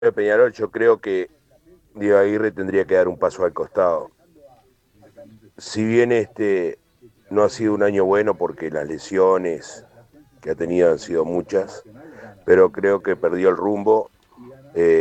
de Peñarol, yo creo que Diego Aguirre tendría que dar un paso al costado. Si bien no ha sido un año bueno porque las lesiones que ha tenido han sido muchas, pero creo que perdió el rumbo.